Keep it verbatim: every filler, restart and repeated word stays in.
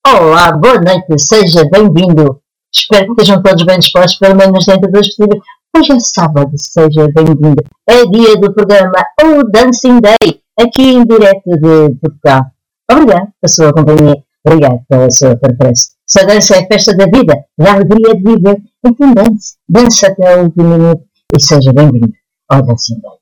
Olá, boa noite, seja bem-vindo. Espero que estejam todos bem dispostos, pelo menos dentro das possíveis. Hoje é sábado, seja bem-vindo. É dia do programa O Dancing Day, aqui em direto de Portugal. Obrigado pela sua companhia, obrigado pela sua preferência. Se a dança é a festa da vida, da alegria de viver, então dance, dance até o último minuto e seja bem-vindo ao Dancing Day.